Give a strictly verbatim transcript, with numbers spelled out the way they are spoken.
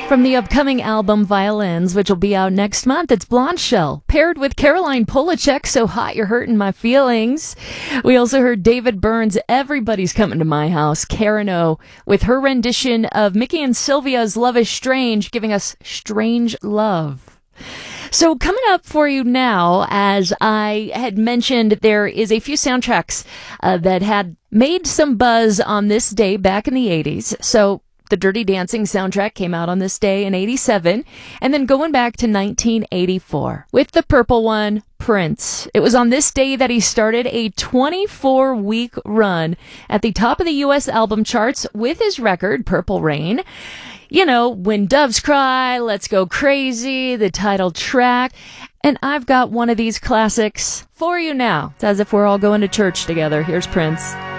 From the upcoming album Violins, which will be out next month, it's Blonde Shell, paired with Caroline Polachek, So Hot You're Hurting My Feelings. We also heard David Byrne's Everybody's Coming to My House, Karen O, with her rendition of Mickey and Sylvia's Love is Strange, giving us Strange Love. So coming up for you now, as I had mentioned, there is a few soundtracks uh, that had made some buzz on this day back in the eighties. So the Dirty Dancing soundtrack came out on this day in eighty-seven, and then going back to nineteen eighty-four with the purple one, Prince. It was on this day that he started a twenty-four week run at the top of the U S album charts with his record, Purple Rain. You know, When Doves Cry, Let's Go Crazy, the title track. And I've got one of these classics for you now. It's as if we're all going to church together. Here's Prince.